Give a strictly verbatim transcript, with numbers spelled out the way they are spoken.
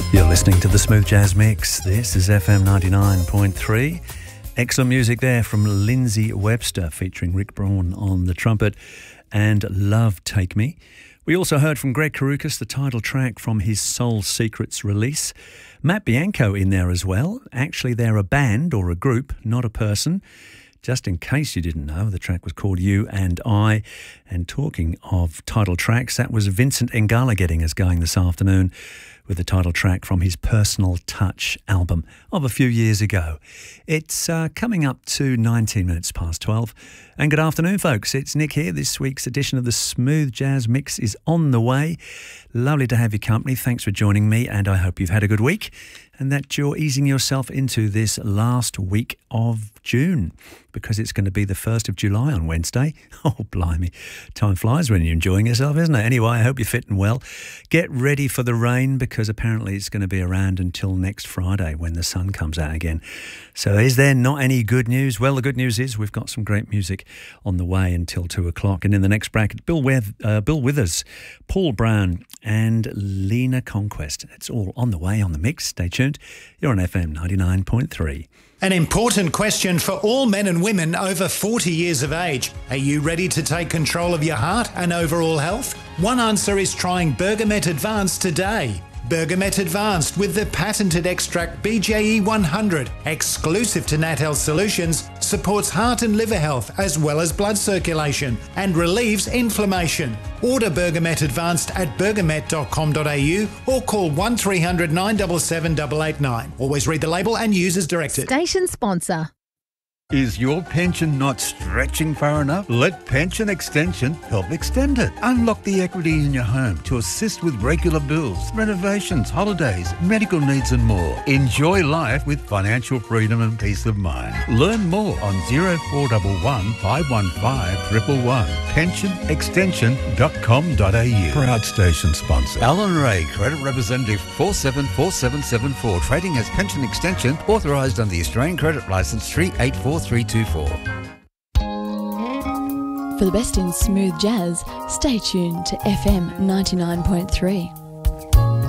You're listening to the Smooth Jazz Mix. This is F M ninety-nine point three. Excellent music there from Lindsay Webster featuring Rick Braun on the trumpet and Love Take Me. We also heard from Greg Karukas, the title track from his Soul Secrets release. Matt Bianco in there as well. Actually, they're a band or a group, not a person. Just in case you didn't know, the track was called You and I. And talking of title tracks, that was Vincent Ngala getting us going this afternoon with the title track from his Personal Touch album of a few years ago. It's uh, coming up to nineteen minutes past twelve. And good afternoon, folks. It's Nick here. This week's edition of the Smooth Jazz Mix is on the way. Lovely to have your company. Thanks for joining me, and I hope you've had a good week and that you're easing yourself into this last week of June, because it's going to be the first of July on Wednesday. Oh, blimey. Time flies when you're enjoying yourself, isn't it? Anyway, I hope you're fitting well. Get ready for the rain, because apparently it's going to be around until next Friday when the sun comes out again. So is there not any good news? Well, the good news is we've got some great music on the way until two o'clock. And in the next bracket, Bill, Weth- uh, Bill Withers, Paul Brown and Lena Conquest. It's all on the way on the mix. Stay tuned. You're on F M ninety-nine point three. An important question for all men and women over forty years of age. Are you ready to take control of your heart and overall health? One answer is trying Bergamet Advanced today. Bergamet Advanced with the patented extract B J E one hundred, exclusive to Nat Health Solutions, supports heart and liver health as well as blood circulation and relieves inflammation. Order Bergamet Advanced at bergamet dot com dot a u or call one three hundred nine seven seven eight eight nine. Always read the label and use as directed. Station sponsor. Is your pension not stretching far enough? Let Pension Extension help extend it. Unlock the equity in your home to assist with regular bills, renovations, holidays, medical needs and more. Enjoy life with financial freedom and peace of mind. Learn more on zero four one one, five one five, one one one. pension extension dot com dot a u. Proud station sponsor. Alan Ray, Credit Representative four seven four seven seven four. Trading as Pension Extension, authorised under the Australian Credit Licence three eight four three two four. For the best in smooth jazz, stay tuned to F M ninety-nine point three.